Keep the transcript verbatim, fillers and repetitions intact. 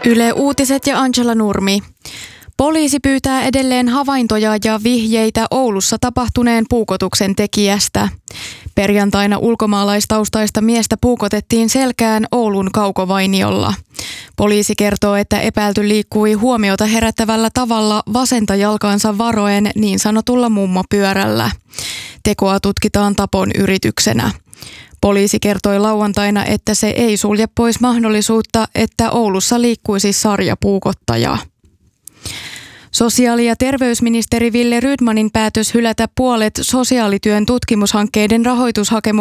Yle Uutiset ja Angela Nurmi. Poliisi pyytää edelleen havaintoja ja vihjeitä Oulussa tapahtuneen puukotuksen tekijästä. Perjantaina ulkomaalaistaustaista miestä puukotettiin selkään Oulun Kaukovainiolla. Poliisi kertoo, että epäilty liikkui huomiota herättävällä tavalla vasenta jalkaansa varoen niin sanotulla mummopyörällä. Tekoa tutkitaan tapon yrityksenä. Poliisi kertoi lauantaina, että se ei sulje pois mahdollisuutta, että Oulussa liikkuisi sarjapuukottaja. Sosiaali- ja terveysministeri Wille Rydmanin päätös hylätä puolet sosiaalityön tutkimushankkeiden rahoitushakemuksia